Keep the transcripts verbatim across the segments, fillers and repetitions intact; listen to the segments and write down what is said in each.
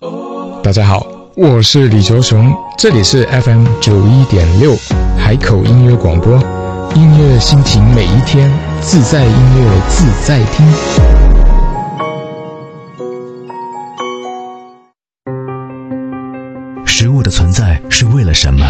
大家好，我是李卓雄，这里是 F M 九一点六海口音乐广播，音乐心情每一天，自在音乐自在听。 食物的存在是为了什么？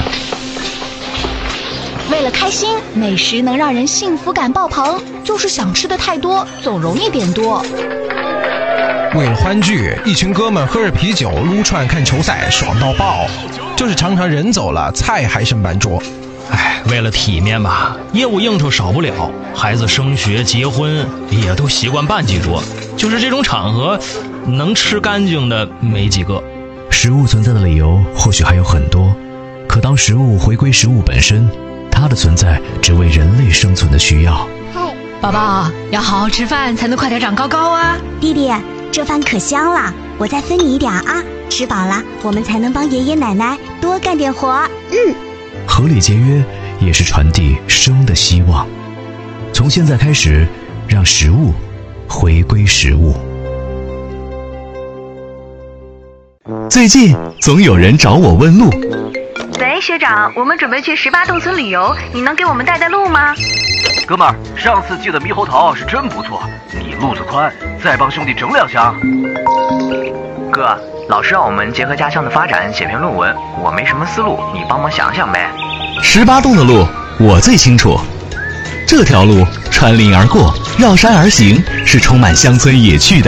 为了开心，美食能让人幸福感爆棚，就是想吃的太多，总容易点多。 为了欢聚，一群哥们喝着啤酒撸串看球赛，爽到爆，就是常常人走了，菜还剩半桌。 哎，为了体面吧，业务应酬少不了，孩子升学结婚也都习惯办几桌，就是这种场合能吃干净的没几个。 食物存在的理由或许还有很多，可当食物回归食物本身，它的存在只为人类生存的需要。 宝宝要好好吃饭，才能快点长高高啊！ 弟弟，这饭可香了，我再分你一点啊！吃饱了，我们才能帮爷爷奶奶多干点活。嗯， 合理节约也是传递生的希望。从现在开始，让食物回归食物。 最近总有人找我问路。 喂，学长，我们准备去十八洞村旅游，你能给我们带带路吗？ 哥们儿，上次寄的猕猴桃是真不错，你路子宽，再帮兄弟整两箱。 哥，老师让我们结合家乡的发展写篇论文，我没什么思路，你帮忙想想呗。 十八洞的路我最清楚，这条路穿林而过，绕山而行，是充满乡村野趣的